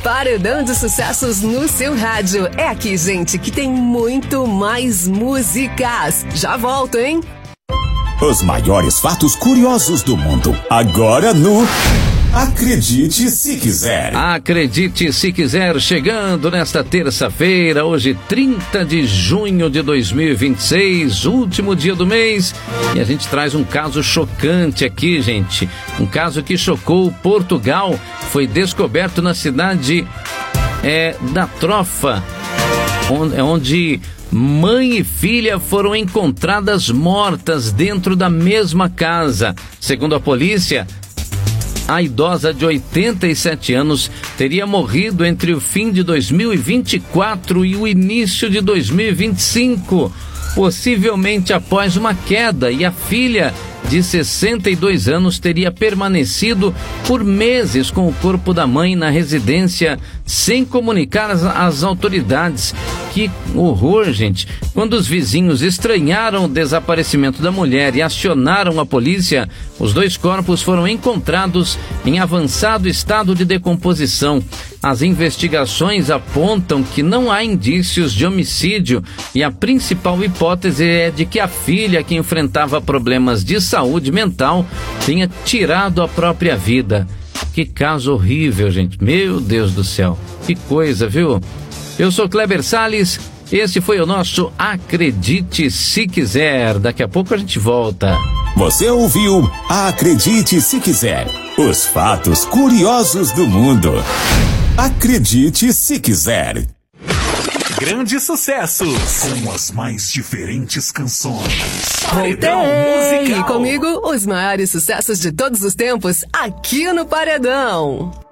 Paredão de Sucessos no seu rádio. É aqui, gente, que tem muito mais músicas. Já volto, hein? Os maiores fatos curiosos do mundo. Agora no Acredite Se Quiser. Acredite Se Quiser, chegando nesta terça-feira, hoje 30 de junho de 2026, último dia do mês, e a gente traz um caso chocante aqui, gente. Um caso que chocou Portugal, foi descoberto na cidade da Trofa, onde mãe e filha foram encontradas mortas dentro da mesma casa. Segundo a polícia, a idosa de 87 anos teria morrido entre o fim de 2024 e o início de 2025, possivelmente após uma queda, e a filha de 62 anos teria permanecido por meses com o corpo da mãe na residência sem comunicar às autoridades. Que horror, gente! Quando os vizinhos estranharam o desaparecimento da mulher e acionaram a polícia, os dois corpos foram encontrados em avançado estado de decomposição. As investigações apontam que não há indícios de homicídio e a principal hipótese é de que a filha, que enfrentava problemas de saúde mental, tenha tirado a própria vida. Que caso horrível, gente. Meu Deus do céu. Que coisa, viu? Eu sou Kleber Salles, esse foi o nosso Acredite Se Quiser. Daqui a pouco a gente volta. Você ouviu Acredite Se Quiser. Os fatos curiosos do mundo. Acredite Se Quiser. Grandes sucessos com as mais diferentes canções. Paredão musical. E comigo, os maiores sucessos de todos os tempos aqui no Paredão.